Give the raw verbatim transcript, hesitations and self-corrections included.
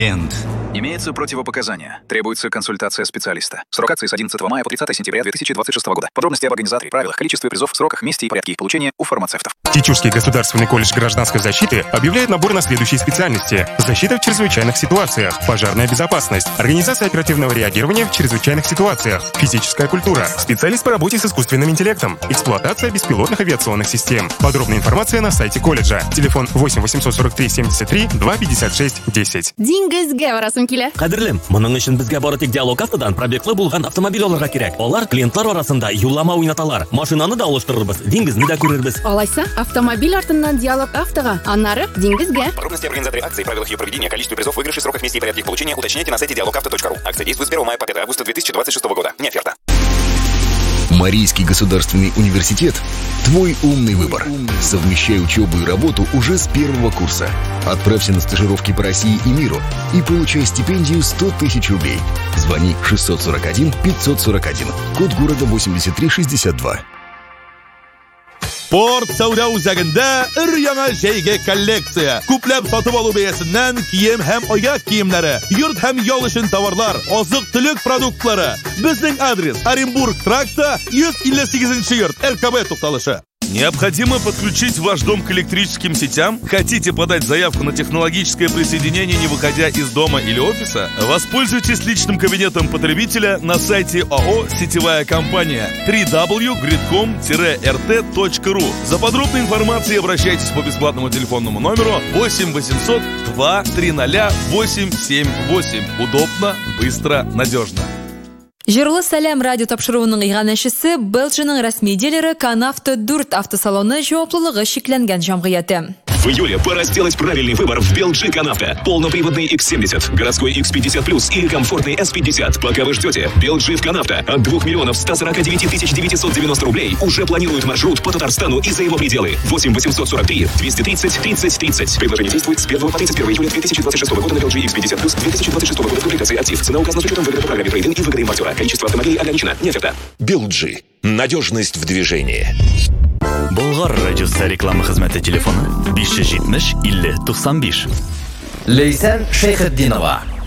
End. Имеются противопоказания. Требуется консультация специалиста. Срок акции с одиннадцатого мая по тридцатое сентября две тысячи двадцать шестого года. Подробности об организаторе, правилах, количестве призов, сроках, месте и порядке их получения у фармацевтов. Тичурский государственный колледж гражданской защиты объявляет набор на следующие специальности: защита в чрезвычайных ситуациях, пожарная безопасность, организация оперативного реагирования в чрезвычайных ситуациях, физическая культура, специалист по работе с искусственным интеллектом, эксплуатация беспилотных авиационных систем. Подробная информация на сайте колледжа. Телефон восемь восемьсот сорок три семьдесят три два пятьдесят шесть десять. Диңгезгә барасым килә. Кадерлем, моның өчен безгә бары тик диалог автодан пробеглы булган автомобиль алырга кирәк. Алар клиентлар арасында юллама уйнаталар. Машинаны да алыштырырбыз, диңгезне дә күрербез. Алайса, автомобиль артыннан диалог автога, аннары диңгезгә. Подробности организаторы акции, правилах ее проведения, количестве призов, выигрышей, сроках, месте и порядке их получения уточняйте на сайте диалог авто точка ру. Акция действует с первого мая по пятое августа две тысячи двадцать шестого года. Не оферта. Марийский государственный университет – твой умный выбор. Совмещай учебу и работу уже с первого курса. Отправься на стажировки по России и миру и получай стипендию сто тысяч рублей. Звони шестьсот сорок один пятьсот сорок один. Код города восемьдесят три шестьдесят два. Sport savdo üzerinde ır-яңа җәйге коллекция. Күпләп сатып алу бәясеннән кием һәм аяк киемнәре, йорт һәм ял өчен товарлар, азык-төлек продуктлары. Безнең адрес: Оренбург тракта, йөз илле сигезенче йорт, эл ка бэ тукталышы. Необходимо подключить ваш дом к электрическим сетям? Хотите подать заявку на технологическое присоединение, не выходя из дома или офиса? Воспользуйтесь личным кабинетом потребителя на сайте ООО «Сетевая компания» дабл ю дабл ю дабл ю точка гридком эр тэ точка ру. За подробной информацией обращайтесь по бесплатному телефонному номеру восемь восемьсот два триста восемь семь восемь. Удобно, быстро, надежно. Җырлы сәлам радио тапшыруының иганәчесе Белджиның рәсми дилеры Канавто дүрт автосалоны җаваплылыгы шикләнгән җәмгыяте. В июле пора сделать правильный выбор в Белджи Канавто. Полноприводный икс семьдесят, городской икс пятьдесят плюс или комфортный эс пятьдесят. Пока вы ждете, Белджи в Канавто от двух миллионов ста сорока девяти тысяч девятисот девяносто рублей уже планирует маршрут по Татарстану и за его пределы. восемь восемьсот сорок три двести тридцать тридцать тридцать. Предложение действует с первого по тридцать первое июля две тысячи двадцать шестого года на Белджи икс пятьдесят плюс две тысячи двадцать шестого года в публикации актив. Цена указана с учетом выгоды по программе трейд-ин и выгоды импортера. Количество автомобилей ограничено. Не оферта. Белджи. Надежность в движении. Болгар радиосы реклама хезмәте телефоны биш йөз җитмеш илле туксан биш. Лейсан Шейхетдинова.